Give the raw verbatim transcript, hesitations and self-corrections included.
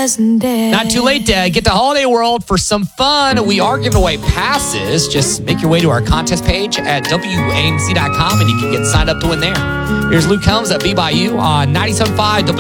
present day. Not too late to get to Holiday World for some fun. We are giving away passes. Just make your way to our contest page at W A M C dot com and you can get signed up to win there. Here's Luke Combs at Be By You on ninety-seven point five